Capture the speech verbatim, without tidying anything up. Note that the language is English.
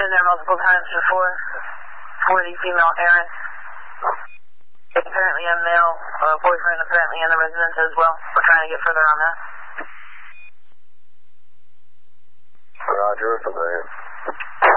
been there multiple times before for the female errant. Apparently a male uh, boyfriend apparently in the residence as well. We're trying to get further on that. Roger, for the